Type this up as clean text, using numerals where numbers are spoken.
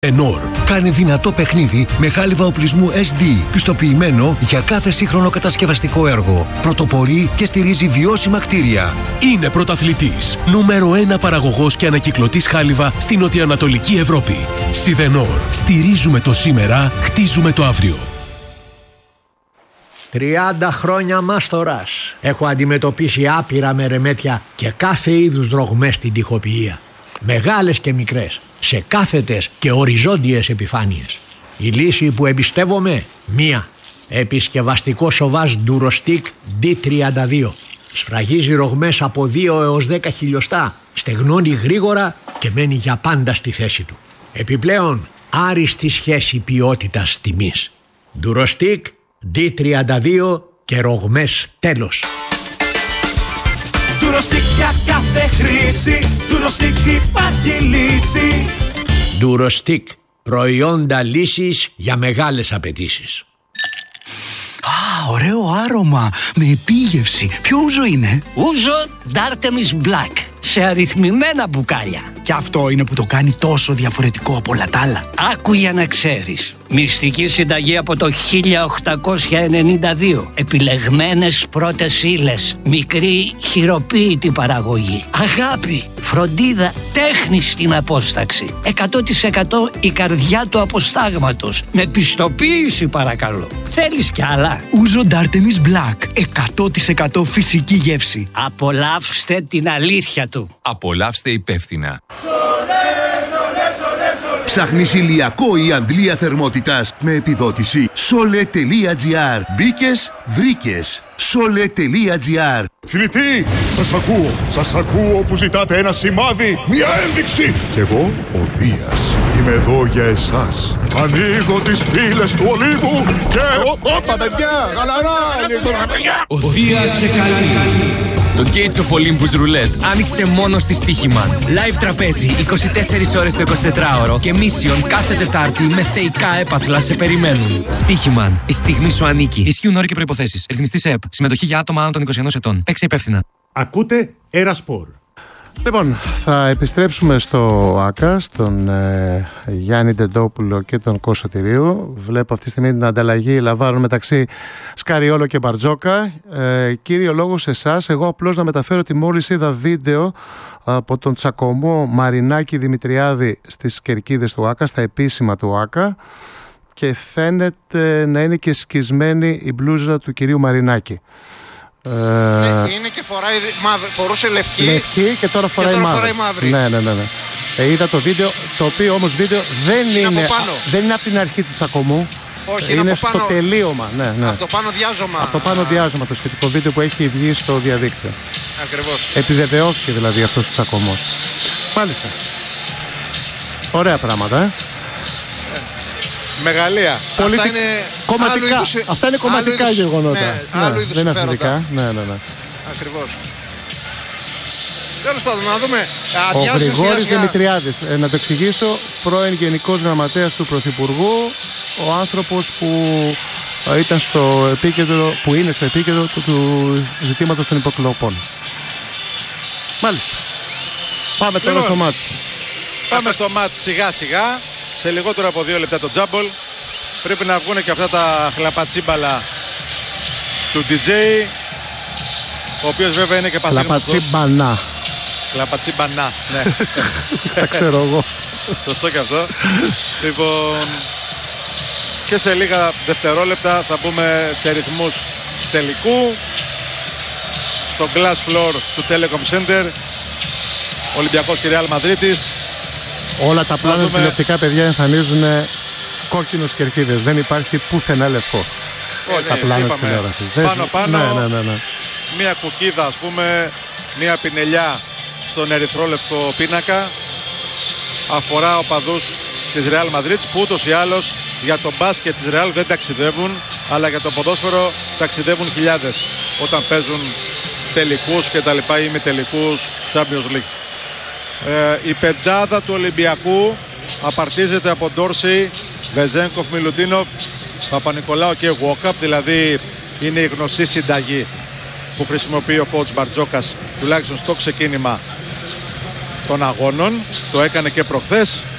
Ενόρ κάνει δυνατό παιχνίδι με χάλιβα οπλισμού SD, πιστοποιημένο για κάθε σύγχρονο κατασκευαστικό έργο. Πρωτοπορεί και στηρίζει βιώσιμα κτίρια. Είναι πρωταθλητής, νούμερο 1 παραγωγός και ανακυκλωτής χάλιβα στην νοτιοανατολική Ευρώπη. Σιδενόρ. Στηρίζουμε το σήμερα, χτίζουμε το αύριο. 30 χρόνια μάστορας. Έχω αντιμετωπίσει άπειρα μερεμέτια και κάθε είδους δρογμές στην τοιχοποιία. Μεγάλες και μικρές, σε κάθετες και οριζόντιες επιφάνειες. Η λύση που εμπιστεύομαι, μία. Επισκευαστικό σοβάζ Durostic D32. Σφραγίζει ρογμές από 2 έως 10 χιλιοστά, στεγνώνει γρήγορα και μένει για πάντα στη θέση του. Επιπλέον, άριστη σχέση ποιότητας-τιμής. Durostic D32 και ρογμές τέλος. Durostic για κάθε χρήση, Durostic υπάρχει λύση. Durostic, προϊόντα λύσης για μεγάλες απαιτήσεις. Ωραίο άρωμα, με επίγευση. Ποιο ούζο είναι? Ούζο D'Artemis Black, σε αριθμημένα μπουκάλια. Και αυτό είναι που το κάνει τόσο διαφορετικό από όλα τα άλλα. Άκου για να ξέρεις. Μυστική συνταγή από το 1892. Επιλεγμένες πρώτες ύλες. Μικρή χειροποίητη παραγωγή. Αγάπη, φροντίδα, τέχνη στην απόσταξη. 100% η καρδιά του αποστάγματος. Με πιστοποίηση παρακαλώ. Θέλεις κι άλλα? Ούζο D'Artemis Black. 100% φυσική γεύση. Απολαύστε την αλήθεια του. Απολαύστε υπεύθυνα. Ψάχνεις ηλιακό ή αντλία θερμότητας με επιδότηση? Sole.gr. Μπήκες, βρήκες. Sole.gr. Θνητή, σας ακούω που ζητάτε ένα σημάδι, μια ένδειξη. Κι εγώ, ο Δίας, είμαι εδώ για εσάς. Ανοίγω τις πύλες του Ολύβου και... Όπα παιδιά, γαλαρά. Ο Δίας σε καλεί. Το Gates of Olympus Roulette άνοιξε μόνο στη Στοίχημαν. Live τραπέζι 24 ώρες το 24ωρο και Mission κάθε Τετάρτη με θεϊκά έπαθλα σε περιμένουν. Στοίχημαν. Η στιγμή σου ανήκει. Ισχύουν όροι και προϋποθέσεις. Ρυθμιστής ΕΕΠ. Συμμετοχή για άτομα άνω των 21 ετών. Παίξε υπεύθυνα. Ακούτε Ερασπορ. Λοιπόν, θα επιστρέψουμε στο ΆΚΑ, στον Γιάννη Ντεντόπουλο και τον Κώσο Τηρίου. Βλέπω αυτή τη στιγμή την ανταλλαγή λαβάρων μεταξύ Σκαριόλο και Μπαρτζόκα. Κύριο λόγο σε εσάς, εγώ απλώς να μεταφέρω ότι μόλις είδα βίντεο από τον τσακωμό Μαρινάκη Δημητριάδη στις κερκίδες του ΆΚΑ, στα επίσημα του ΆΚΑ, και φαίνεται να είναι και σκισμένη η μπλούζα του κυρίου Μαρινάκη. Είναι και φορούσε λευκή. Λευκή και τώρα φοράει μαύρη. Ναι. Είδα το βίντεο, το οποίο όμως βίντεο δεν είναι από την αρχή του τσακωμού. Όχι, είναι από στο πάνω, τελείωμα. Ναι. Από το πάνω διάζωμα. Από το πάνω διάζωμα το σχετικό βίντεο που έχει βγει στο διαδίκτυο. Ακριβώς. Επιβεβαιώθηκε δηλαδή αυτός ο τσακωμός. Μάλιστα. Ωραία πράγματα, Μεγαλεία. Αυτά είναι κομματικά. Αυτά είναι κομματικά γεγονότα. Άλλου είδους δεν είναι συμφέροντα. αθλητικά. Ναι. Ακριβώς. Τέλος πάντων, να δούμε. Ο Γρηγόρης Δημητριάδης, να το εξηγήσω, πρώην Γενικός Γραμματέας του Πρωθυπουργού, ο άνθρωπος που ήταν στο επίκεντρο, που είναι στο επίκεντρο του ζητήματος των υποκλοπών. Μάλιστα. Πάμε τώρα στο μάτς. Πάμε στο μάτς σιγά σιγά. Σε λιγότερο από 2 λεπτά το τζάμπολ. Πρέπει να βγουν και αυτά τα χλαπατσίμπαλα του DJ, ο οποίος βέβαια είναι και πασίγνωστος. Χλαπατσίμπανα, ναι. Τα ξέρω εγώ. Σωστό και αυτό. Λοιπόν, και σε λίγα δευτερόλεπτα θα μπούμε σε ρυθμούς τελικού. Στο glass floor του Telecom Center, Ολυμπιακός και Real Μαδρίτης. Όλα τα πλάνα τηλεοπτικά, παιδιά, εμφανίζουν κόκκινους κερκίδες. Δεν υπάρχει πουθενά λευκό στα πλάνα της τηλεόρασης. Πάνω. Ναι. Μία κουκίδα, ας πούμε, μία πινελιά στον ερυθρόλευκο πίνακα. Αφορά οπαδούς της Real Madrid που ούτως ή άλλως για το μπάσκετ της Real δεν ταξιδεύουν, αλλά για το ποδόσφαιρο ταξιδεύουν χιλιάδες όταν παίζουν τελικούς και τα λοιπά ή με τελικούς Champions League. Η πεντάδα του Ολυμπιακού απαρτίζεται από Ντόρσεϊ, Βεζένκοφ, Μιλουτίνοφ, Παπα-Νικολάου και Γουόκαπ, δηλαδή είναι η γνωστή συνταγή που χρησιμοποιεί ο coach Μπαρτζόκας τουλάχιστον στο ξεκίνημα των αγώνων. Το έκανε και προχθές.